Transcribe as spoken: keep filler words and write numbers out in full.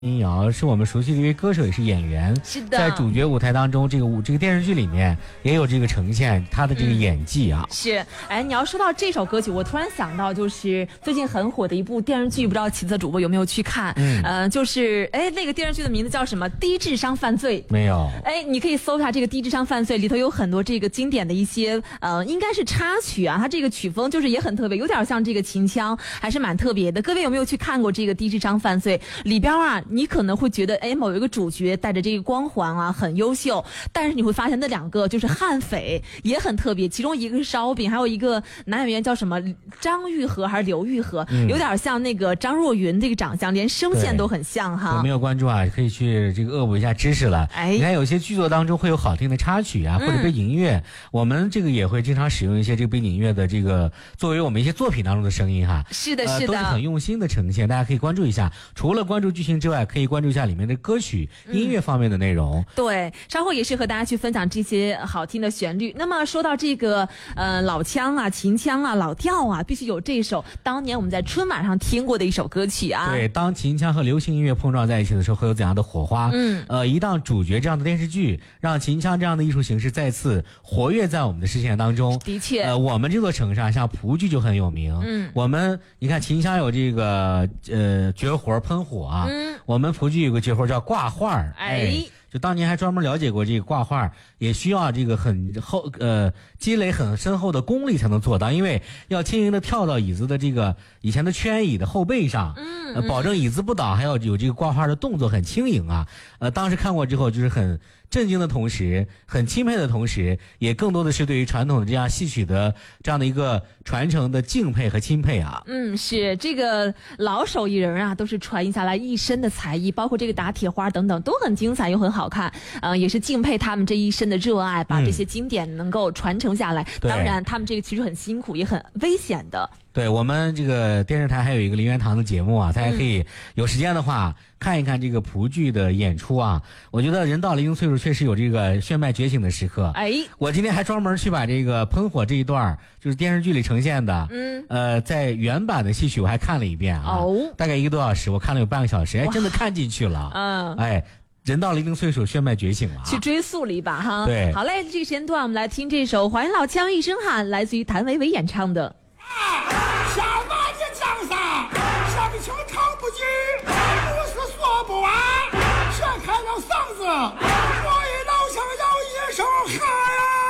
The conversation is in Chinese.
民谣是我们熟悉的一位歌手，也是演员。 是的， 在主角舞台当中，这个舞这个电视剧里面也有这个呈现他的这个演技啊。 嗯、是，哎，你要说到这首歌曲，我突然想到，就是最近很火的一部电视剧，不知道旗子主播有没有去看？嗯，呃，就是哎，那个电视剧的名字叫什么？低智商犯罪。 没有。 哎，你可以搜一下这个低智商犯罪，里头有很多这个经典的一些呃，应该是插曲啊。它这个曲风就是也很特别，有点像这个秦腔，还是蛮特别的。各位有没有去看过这个低智商犯罪？里边啊，你可能会觉得，哎，某一个主角带着这个光环啊，很优秀，但是你会发现那两个就是悍匪，也很特别。其中一个是烧饼，还有一个男演员叫什么张玉和还是刘玉和，嗯、有点像那个张若昀这个长相，连声线都很像哈。 我没有关注啊，可以去这个恶补一下知识了。哎，你看有些剧作当中会有好听的插曲啊，或者背景音乐，嗯、我们这个也会经常使用一些这个背景音乐的这个作为我们一些作品当中的声音哈。 是的， 呃、 是的， 都是很用心的呈现，大家可以关注一下。除了关注剧情之外，可以关注一下里面的歌曲、音乐方面的内容。 嗯、对，稍后也是和大家去分享这些好听的旋律。那么说到这个呃老腔啊、秦腔啊、老调啊，必须有这首当年我们在春晚上听过的一首歌曲啊。 对，当秦腔和流行音乐碰撞在一起的时候，会有怎样的火花？嗯，呃，一档主角这样的电视剧，让秦腔这样的艺术形式再次活跃在我们的视线当中。 的确， 呃，我们这座城市啊，像蒲剧就很有名。嗯，我们你看秦腔有这个呃绝活喷火啊，嗯，我们蒲剧有个绝活叫挂画儿。哎。哎就当年还专门了解过这个挂画，也需要这个很厚呃积累很深厚的功力才能做到，因为要轻盈的跳到椅子的这个以前的圈椅的后背上，嗯，呃，保证椅子不倒，还要有这个挂画的动作很轻盈啊。呃，当时看过之后就是很震惊的同时，很钦佩的同时，也更多的是对于传统的这样戏曲的这样的一个传承的敬佩和钦佩啊。 嗯，是这个老手艺人啊，都是传下来一身的才艺，包括这个打铁花等等，都很精彩又很好看。呃，也是敬佩他们这一身的热爱，把这些经典能够传承下来。嗯、当然，他们这个其实很辛苦，也很危险的。 对，我们这个电视台还有一个林元堂的节目啊，大家可以有时间的话、嗯、看一看这个蒲剧的演出啊。我觉得人到了一定岁数，确实有这个血脉觉醒的时刻。哎，我今天还专门去把这个喷火这一段，就是电视剧里呈现的，嗯，呃，在原版的戏曲我还看了一遍啊，哦，大概一个多小时，我看了有半个小时，哎，真的看进去了，嗯，哎。人到了一定岁数，血脉觉醒了、啊， 去追溯了一把哈。 对， 好嘞，这个时间段我们来听这首《还老腔一声喊》，来自于谭维维演唱的。 下马这江上，下个球唱不进，不是说不完，全开了嗓子。